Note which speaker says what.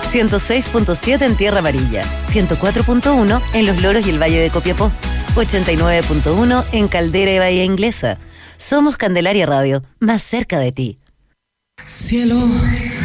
Speaker 1: 106.7 en Tierra Amarilla, 104.1 en Los Loros y el Valle de Copiapó, 89.1 en Caldera y Bahía Inglesa. Somos Candelaria Radio, más cerca de ti.
Speaker 2: Cielo